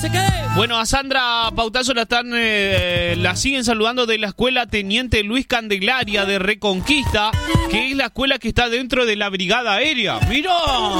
Bueno, a Sandra Pautazo la siguen saludando de la escuela Teniente Luis Candelaria de Reconquista, que es la escuela que está dentro de la Brigada Aérea. ¡Mirá!